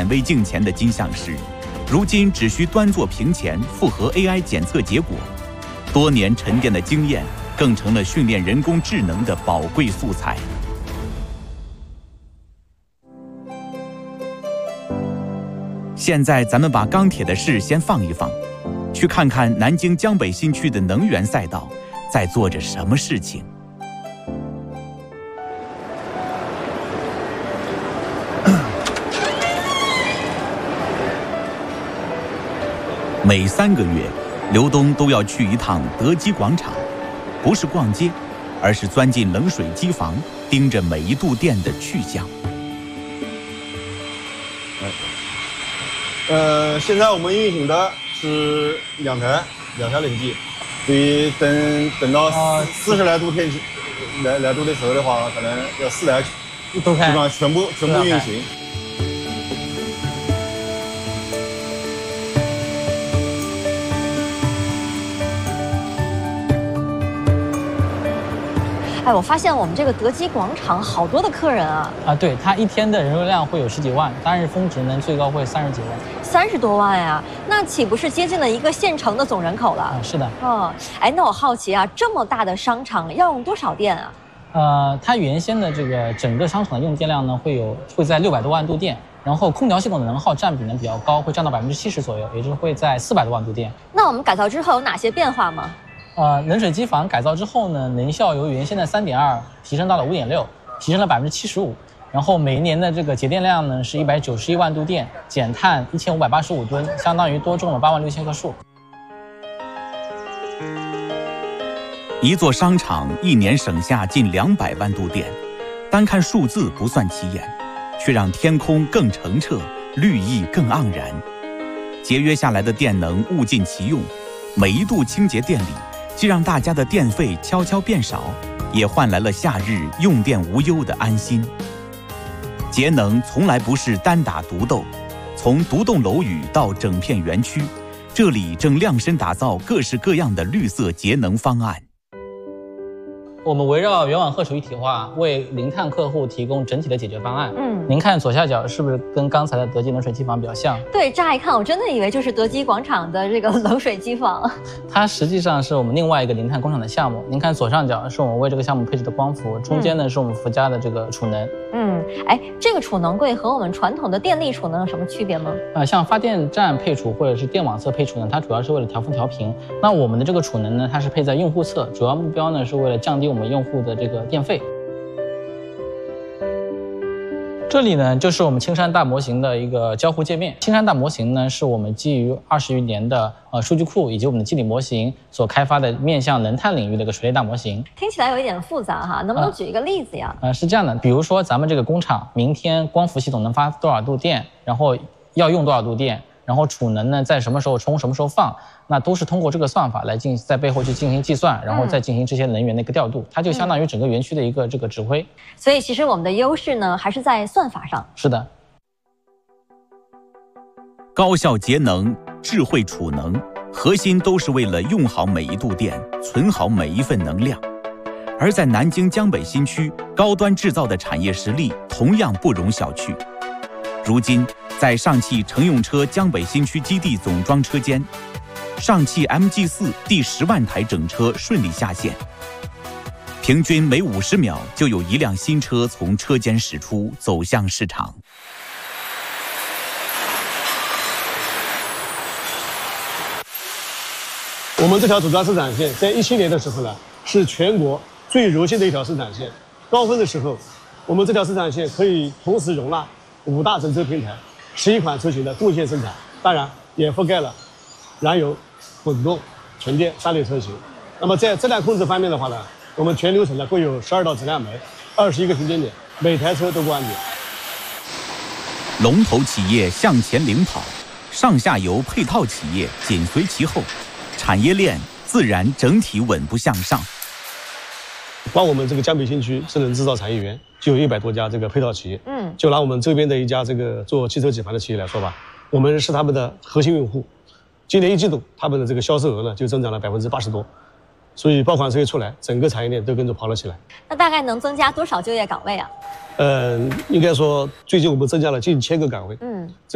微镜前的金像师，如今只需端坐屏前复核 AI 检测结果。多年沉淀的经验，更成了训练人工智能的宝贵素材。现在咱们把钢铁的事先放一放，去看看南京江北新区的能源赛道在做着什么事情。每3个月，刘东都要去一趟德基广场，不是逛街，而是钻进冷水机房，盯着每一度电的去向。 现在我们运行的是两台冷机，所以等到40来度天气来度的时候的话，可能要4台都开， 基本上全部运行。 哎，我发现我们这个德基广场好多的客人啊！ 对，它一天的人流量会有10几万，单日峰值呢最高会30几万 ，30多万呀，那岂不是接近了一个县城的总人口了？ 是的。 哎，那我好奇啊，这么大的商场要用多少电啊？ 它原先的这个整个商场的用电量呢会在600多万度电，然后空调系统的能耗占比呢比较高，会占到70%左右，也就是会在400多万度电。 那我们改造之后有哪些变化吗？ 冷水机房改造之后呢，能效由原先的3.2提升到了5.6，提升了75%。然后每一年的这个节电量呢是191万度电，减碳1585吨，相当于多种了86000棵树。 一座商场一年省下近200万度电，单看数字不算起眼，却让天空更澄澈，绿意更盎然。节约下来的电能物尽其用，每一度清洁电力既让大家的电费悄悄变少，也换来了夏日用电无忧的安心。节能从来不是单打独斗，从独栋楼宇到整片园区，这里正量身打造各式各样的绿色节能方案。 我们围绕圆网荷储一体化，为零碳客户提供整体的解决方案。您看左下角是不是跟刚才的德基冷水机房比较像？ 对，乍一看我真的以为就是德基广场的这个冷水机房。 它实际上是我们另外一个零碳工厂的项目。您看左上角是我们为这个项目配置的光伏，中间呢是我们附加的这个储能。 哎，这个储能柜和我们传统的电力储能有什么区别吗？ 像发电站配储或者是电网侧配储呢，它主要是为了调峰调频。那我们的这个储能呢，它是配在用户侧，主要目标呢是为了降低我们用户的这个电费。这里呢就是我们青山大模型的一个交互界面。青山大模型呢是我们基于20余年的数据库以及我们的机理模型所开发的面向能碳领域的一个水类大模型。 听起来有一点复杂哈，能不能举一个例子呀？ 是这样的，比如说咱们这个工厂明天光伏系统能发多少度电，然后要用多少度电，然后储能呢在什么时候充什么时候放，那都是通过这个算法来在背后去进行计算，然后再进行这些能源的一个调度，它就相当于整个园区的一个这个指挥。 所以其实我们的优势呢还是在算法上。 是的， 高效节能、智慧储能，核心都是为了用好每一度电，存好每一份能量。而在南京江北新区，高端制造的产业实力同样不容小觑。如今，在上汽乘用车江北新区基地总装车间，上汽 MG4 第10万台整车顺利下线，平均每50秒就有一辆新车从车间驶出，走向市场。 我们这条主抓生产线在17年的时候呢，是全国最柔性的一条生产线。高峰的时候，我们这条生产线可以同时容纳5大整车平台、11款车型的共线生产，当然也覆盖了燃油、混动、纯电3类车型。那么在质量控制方面的话呢，我们全流程呢共有12道质量门，21个评检点，每台车都不安检。 龙头企业向前领跑，上下游配套企业紧随其后，产业链自然整体稳步向上。 光我们这个江北新区智能制造产业园就有100多家这个配套企业。就拿我们周边的一家这个做汽车底盘的企业来说吧，我们是他们的核心用户。今年1季度，他们的这个销售额呢就增长了80%多，所以爆款车一出来，整个产业链都跟着跑了起来。 那大概能增加多少就业岗位啊？ 应该说最近我们增加了近1000个岗位。